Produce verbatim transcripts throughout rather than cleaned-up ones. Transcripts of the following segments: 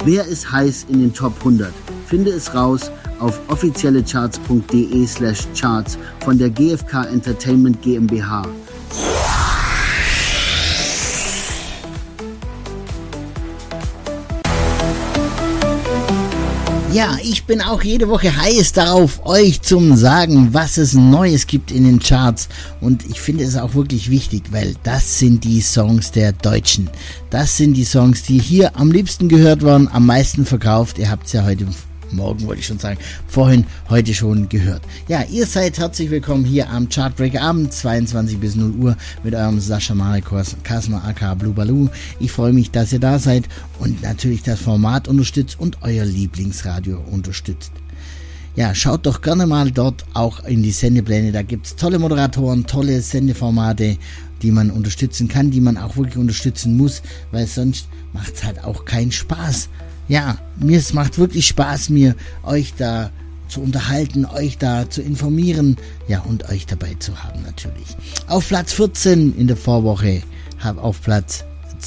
Wer ist heiß in den Top hundert? Finde es raus auf offiziellecharts.de slash charts von der G F K Entertainment GmbH. Ja, ich bin auch jede Woche heiß darauf, euch zum sagen, was es Neues gibt in den Charts. Und ich finde es auch wirklich wichtig, weil das sind die Songs der Deutschen. Das sind die Songs, die hier am liebsten gehört werden, am meisten verkauft. Ihr habt es ja heute Morgen, wollte ich schon sagen, vorhin, heute schon gehört. Ja, ihr seid herzlich willkommen hier am Chartbreaker Abend, zweiundzwanzig bis null Uhr mit eurem Sascha Marek Kasner aka Blue Baloo. Ich freue mich, dass ihr da seid und natürlich das Format unterstützt und euer Lieblingsradio unterstützt. Ja, schaut doch gerne mal dort auch in die Sendepläne, da gibt es tolle Moderatoren, tolle Sendeformate, die man unterstützen kann, die man auch wirklich unterstützen muss, weil sonst macht es halt auch keinen Spaß. Ja, mir es macht wirklich Spaß, mir euch da zu unterhalten, euch da zu informieren, ja, und euch dabei zu haben natürlich. Auf Platz vierzehn in der Vorwoche, hab auf Platz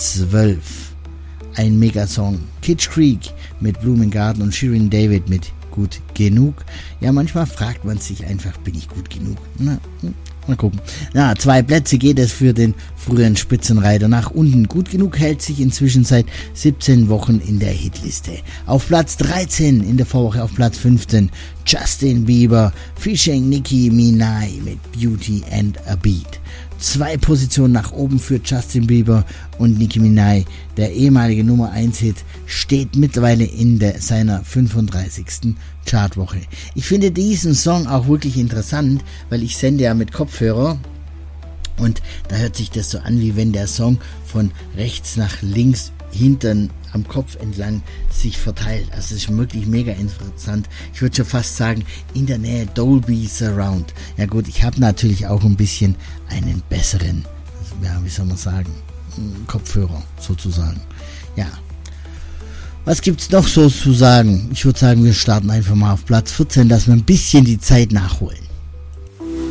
zwölf ein Megasong, Kitsch Creek mit Blumengarten und Shirin David mit Gut Genug. Ja, manchmal fragt man sich einfach, bin ich gut genug? Na, mal gucken. Ja, zwei Plätze geht es für den früheren Spitzenreiter nach unten. Gut Genug hält sich inzwischen seit siebzehn Wochen in der Hitliste. Auf Platz dreizehn in der Vorwoche, auf Platz fünfzehn Justin Bieber featuring Nicki Minaj mit Beauty and a Beat. Zwei Positionen nach oben für Justin Bieber und Nicki Minaj. Der ehemalige Nummer eins Hit steht mittlerweile in der, seiner fünfunddreißigsten Chartwoche. Ich finde diesen Song auch wirklich interessant, weil ich sende ja mit Kopfhörer und da hört sich das so an, wie wenn der Song von rechts nach links hinten am Kopf entlang sich verteilt. Also es ist wirklich mega interessant. Ich würde schon fast sagen, in der Nähe Dolby Surround. Ja gut, ich habe natürlich auch ein bisschen einen besseren, ja, wie soll man sagen, Kopfhörer sozusagen. Ja. Was gibt's noch so zu sagen? Ich würde sagen, wir starten einfach mal auf Platz vierzehn, dass wir ein bisschen die Zeit nachholen.